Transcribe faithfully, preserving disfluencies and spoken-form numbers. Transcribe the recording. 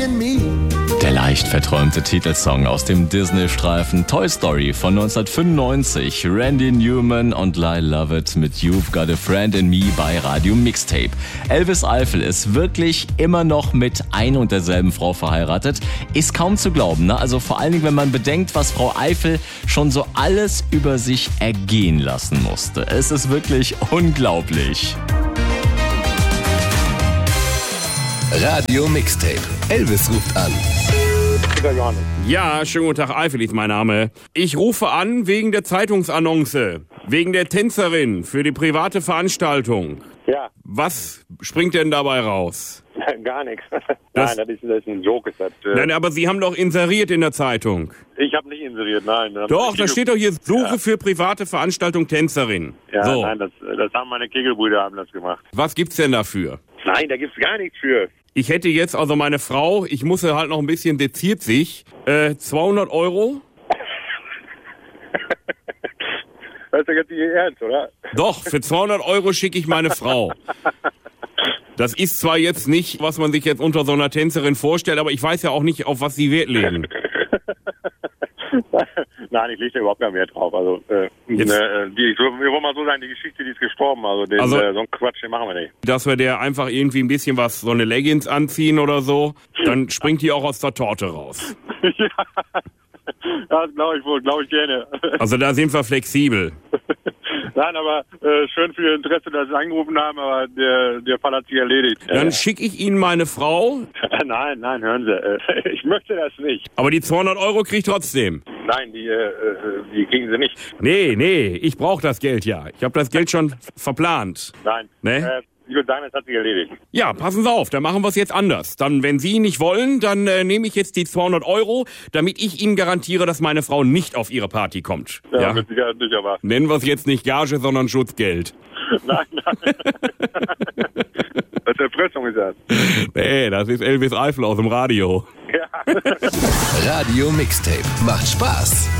and me. Der leicht verträumte Titelsong aus dem Disney-Streifen Toy Story von neunzehnhundertfünfundneunzig. Randy Newman und Lyle Lovett mit You've Got a Friend in Me bei Radio Mixtape. Elvis Eifel ist wirklich immer noch mit ein und derselben Frau verheiratet. Ist kaum zu glauben, ne? Also vor allen Dingen, wenn man bedenkt, was Frau Eifel schon so alles über sich ergehen lassen musste. Es ist wirklich unglaublich. Radio Mixtape. Elvis ruft an. Ja, schönen guten Tag, Eifel ist mein Name. Ich rufe an wegen der Zeitungsannonce, wegen der Tänzerin für die private Veranstaltung. Ja. Was springt denn dabei raus? Gar nichts. Das- Nein, das ist, das ist ein Joke. Das, äh, Nein, aber Sie haben doch inseriert in der Zeitung. ich habe nicht inseriert, nein. Das Doch, haben da die steht doch hier Suche für private Veranstaltung Tänzerin. Ja, So, nein, das, das haben meine Kegelbrüder haben das gemacht. was gibt's denn dafür? Nein, da gibt's gar nichts für. Ich hätte jetzt, also meine Frau, ich muss ja halt noch ein bisschen, seziert sich, äh, zweihundert Euro. Das ist doch jetzt nicht Ihr Ernst, oder? Doch, für zweihundert Euro schicke ich meine Frau. Das ist zwar jetzt nicht, was man sich jetzt unter so einer Tänzerin vorstellt, aber ich weiß ja auch nicht, auf was sie Wert legen. Nein, ich lege da überhaupt keinen Wert drauf. Also, äh, Jetzt- ne, die, ich, wir wollen mal so sagen, die Geschichte, die ist gestorben. Also, den, Also- äh, so einen Quatsch, den machen wir nicht. Dass wir der einfach irgendwie ein bisschen was, so eine Leggings anziehen oder so, dann springt die auch aus der Torte raus. Ja, das glaube ich wohl, glaube ich gerne. Also da sind wir flexibel. Nein, aber äh, schön für Ihr Interesse, dass Sie angerufen haben, aber der, der Fall hat sich erledigt. Dann schicke ich Ihnen meine Frau, Äh, nein, nein, hören Sie. Äh, ich möchte das nicht. aber die zweihundert Euro kriegt trotzdem. Nein, die, äh, äh, die kriegen Sie nicht. Nee, nee, ich brauche das Geld ja. Ich habe das Geld schon verplant. Nein. Ne? Äh, ich würde sagen, das hat sich erledigt. Ja, passen Sie auf, dann machen wir es jetzt anders. Dann, wenn Sie nicht wollen, dann äh, nehme ich jetzt die zweihundert Euro, damit ich Ihnen garantiere, dass meine Frau nicht auf Ihre Party kommt. Ja, Ja? mit Sicherheit nicht, aber. Nennen wir es jetzt nicht Gage, sondern Schutzgeld. Nein, nein. Was für Erpressung ist das? Nee, das ist Elvis Eifel aus dem Radio. Ja. Radio Mixtape. Macht Spaß.